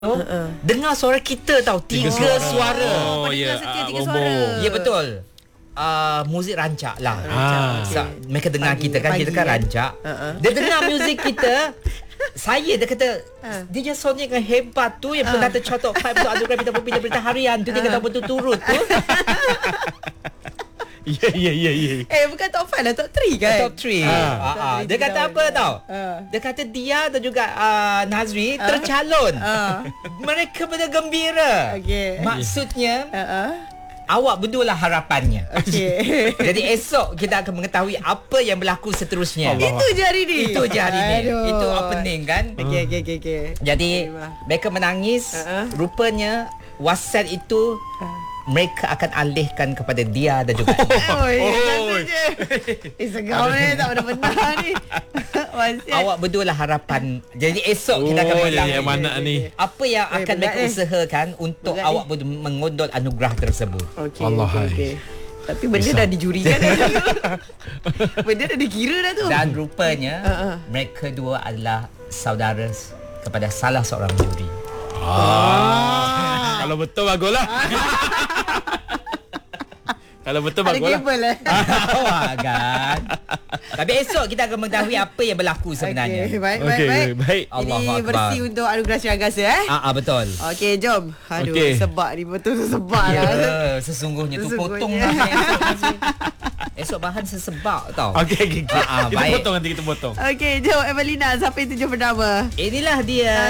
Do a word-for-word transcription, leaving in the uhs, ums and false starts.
Oh, uh-uh. dengar suara kita tahu tiga, tiga suara. suara. Oh, ya. Setia tiga Uh, suara. Ya betul. Uh, muzik rancak lah. Ah. So, mereka dengar Pagi, kita kan pagi, kita kan kan? rancak. Uh-uh. Dia dengar muzik kita. Saya dia kata Uh. dia just soundnya yang hebat tu yang pernah tercatat five untuk anugerah berita berita harian tu dia kata betul-turut tu. Ya, ya, ya, ya. Eh bukan top five lah, top three kan? Top three. Ah. Ah, ah. Dia kata apa tahu? Ah. Dia kata dia dan juga uh, Nazri tercalon. Ah. Mereka benar gembira. Okey. Maksudnya Uh-uh. awak berdua lah harapannya. Okey. Jadi esok kita akan mengetahui apa yang berlaku seterusnya. Allah. Itu je hari ni. Itu je hari ni. Aduh. Itu opening kan. Okey okey okey okey. Jadi mereka menangis. Uh-uh. Rupanya WhatsApp itu mereka akan alihkan kepada dia dan juga Oh, Oh. je. Eh segau ni tak pernah ni. Masih. awak berdua lah harapan. Jadi esok kita akan Oh, mengetahui yang mana ni? apa yang Eh, akan berat mereka ni. usahakan untuk Berat awak ni. berdua mengondol anugerah tersebut. Okey. Allah, okey, hai. okey. Tapi benda dah dijurikan dah tu. Benda dah dikira dah tu. Dan rupanya Uh-uh. mereka dua adalah saudara kepada salah seorang juri. Ah. Kalau betul baguslah. Kalau betul Ada baguslah. kabel eh. Wah kan. Tapi esok kita akan mengetahui apa yang berlaku sebenarnya. Okey, baik baik Okey, baik. okey, baik. Allahu Ini Akbar. bersih untuk anugerah Syaragasa eh. Ah, ah betul. Okey, jom. Aduh, Okey. sebab ni betul sebab Ya, lah. sesungguhnya tu Sesungguhnya. potong lah esok, Nazri. Esok bahan sesebak tau. Okey, okey, okey. Ah, ah, Kita baik. potong nanti kita potong. Okey, jom Evelina sampai tujuh pertama. Inilah dia.